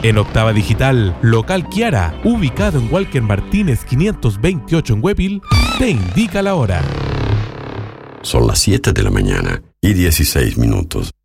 En Octava Digital, Local Kiara, ubicado en Walker Martínez 528 en Huepil, te indica la hora. Son las 7 de la mañana y 16 minutos.